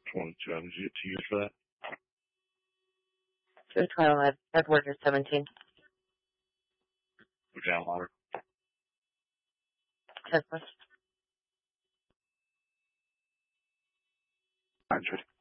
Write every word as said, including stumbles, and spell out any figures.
twenty-two. How did you get to use for that? two twelve, Edward seventeen. Go down louder. Tesla. Roger.